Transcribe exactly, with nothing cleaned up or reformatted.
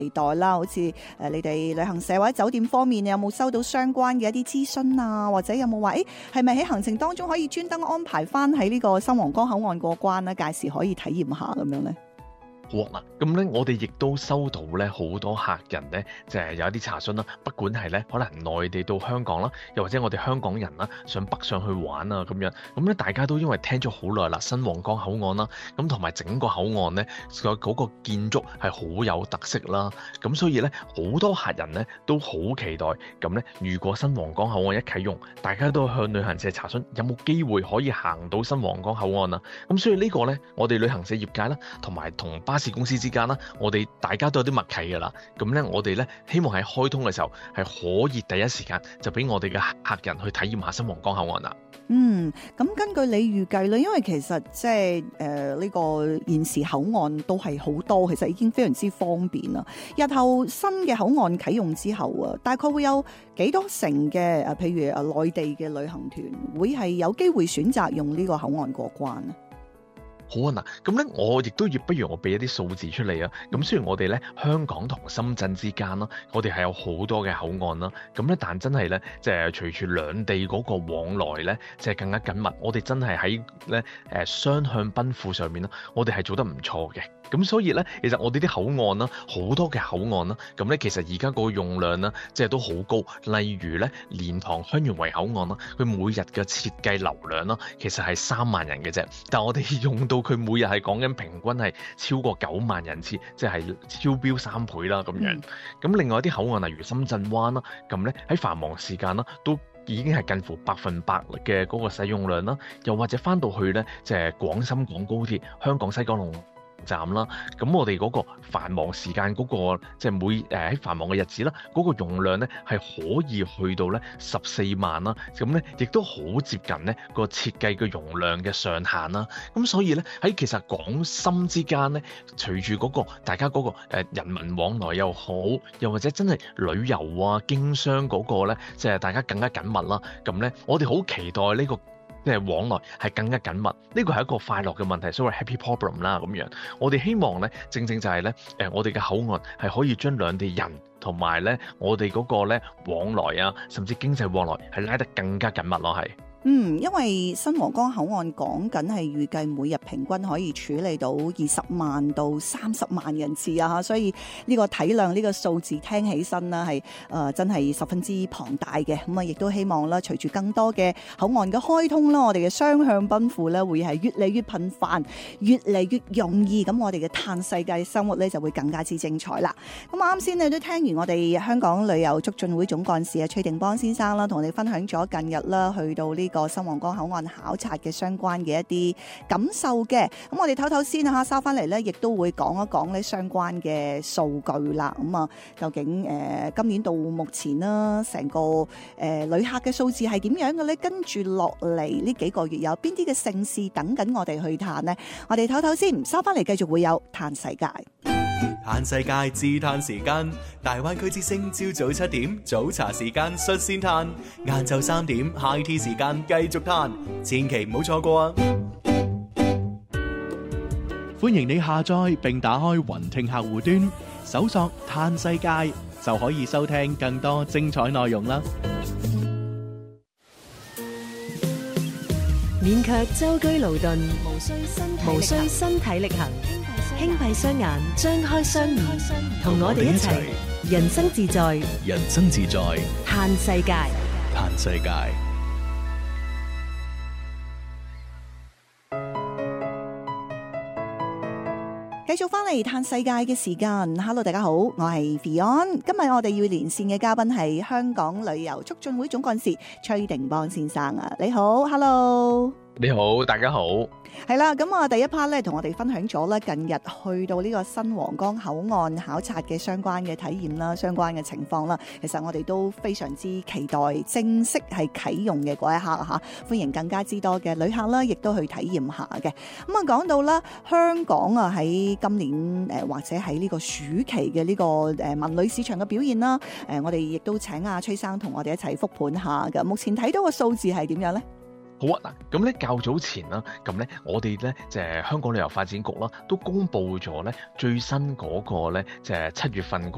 期待啦，好似誒你哋旅行社或者酒店方面，你有冇收到相關嘅一啲諮詢啊？或者有冇話誒係咪喺行程當中可以專登安排翻喺呢個新皇崗口岸過關咧？屆時可以體驗下咁樣咧？ 好啦，咁咧我哋亦都收到咧好多客人咧，就係有一啲查詢啦，不管係咧可能內地到香港啦，又或者我哋香港人啦想北上去玩啊咁樣，咁咧大家都因為聽咗好耐啦，新皇崗口岸啦，咁同埋整個口岸咧個嗰個建築係好有特色啦，咁所以咧好多客人咧都好期待，咁咧如果新皇崗口岸一啟用，大家都向旅行社查詢有冇機會可以行到新皇崗口岸啊，咁所以呢個咧我哋旅行社業界啦，同埋同巴士公司之間啦，我哋大家都有啲默契噶啦。咁咧，我哋咧希望喺開通嘅時候係可以第一時間就俾我哋嘅客人去體驗下新皇崗口岸啦。 嗯，咁根據你預計咧，因為其實即係誒呢個現時口岸都係好多，其實已經非常之方便啦。日後新嘅口岸啟用之後啊，大概會有幾多成嘅誒，譬如誒內地嘅旅行團會係有機會選擇用呢個口岸過關啊？ 好啊嗱，咁咧我亦都要不如我俾一啲數字出嚟啊。咁雖然我哋咧香港同深圳之間啦，我哋係有好多嘅口岸啦，咁咧但真係咧，即係隨住兩地嗰個往來咧，即係更加緊密，我哋真係喺咧誒雙向奔赴上面啦，我哋係做得唔錯嘅。咁所以咧，其實我哋啲口岸啦，好多嘅口岸啦，咁咧其實而家個用量啦，即係都好高。例如咧，蓮塘香園圍口岸啦，佢每日嘅設計流量啦，其實係三萬人嘅啫，但係我哋用到佢每日係講緊平均係超過九萬人次，即係超標三倍啦咁樣。咁、嗯、另外一啲口岸例如深圳灣啦，咁咧喺繁忙時間啦都已經係近乎百分百嘅嗰個使用量啦。又或者翻到去咧，即係廣深港高鐵香港西九龍站啦，咁我哋嗰個繁忙時間嗰、嗰個即係每誒喺繁忙嘅日子啦，嗰、嗰個容量咧係可以去到咧十四萬啦，咁咧亦都好接近咧個設計嘅容量嘅上限啦。咁所以咧喺其實廣深之間咧，隨住嗰個大家嗰個誒人民往來又好，又或者真係旅遊啊經商嗰個咧，即係大家更加緊密啦。咁咧我哋好期待呢個即係往來係更加緊密，呢個係一個快樂嘅問題，所謂 happy problem 啦咁樣。我哋希望咧，正正就係咧，誒我哋嘅口岸係可以將兩地人同埋咧我哋嗰個咧往來啊，甚至經濟往來係拉得更加緊密咯，係。 嗯，因為新皇崗口岸講緊係預計每日平均可以處理到二十萬到三十萬人次啊，所以呢個體量呢個數字聽起身啦係誒真係十分之龐大嘅。咁啊，亦都希望啦，隨住更多嘅口岸嘅開通啦，我哋嘅雙向奔赴咧會係越嚟越頻繁，越嚟越容易。咁我哋嘅嘆世界生活咧就會更加之精彩啦。咁啱先你都聽完我哋香港旅遊促進會總幹事啊崔定邦先生啦，同我哋分享咗近日啦去到呢個新皇崗口岸考察嘅相關嘅一啲感受嘅。咁我哋唞唞先啊，收翻嚟咧，亦都會講一講呢相關嘅數據啦。咁啊，究竟誒、呃、今年到目前啦，成個誒、呃、旅客嘅數字係點樣嘅咧？跟住落嚟呢幾個月有邊啲嘅盛事等緊我哋去嘆呢？我哋唞唞先，收翻嚟繼續會有嘆世界。 嘆世界自嘆時間，大灣區之聲朝早七點早茶時間率先嘆，晏晝三點 high tea 時間繼續嘆，千祈唔好錯過啊！歡迎你下載並打開雲聽客戶端，搜索嘆世界就可以收聽更多精彩內容啦！ 免卻舟車勞頓，無需身體力行，無需身體力行。輕閉雙眼，張開雙耳，同我哋一齊人生自在， 人生自在， 嘆世界， 嘆世界。 繼續翻嚟嘆世界嘅時間 ，Hello 大家好，我係 Fion， 今日我哋要連線嘅嘉賓係香港旅遊促進會總幹事崔定邦先生啊，你好 ，Hello。 你好，大家好。 係啦，咁啊，第一 part 咧，同我哋分享咗咧近日去到呢個新皇崗口岸考察嘅相關嘅體驗啦，相關嘅情況啦。其實我哋都非常之期待正式係啟用嘅嗰一刻吓，歡迎更加之多嘅旅客啦，亦都去體驗下嘅。咁啊，講到啦，香港啊喺今年誒或者喺呢個暑期嘅呢個誒文旅市場嘅表現啦，誒我哋亦都請阿崔生同我哋一齊復盤下嘅。目前睇到個數字係點樣咧？ 好啊，嗱，咁咧較早前啦，咁咧我哋咧就係香港旅遊發展局啦，都公布咗咧最新嗰個咧就係七月份嗰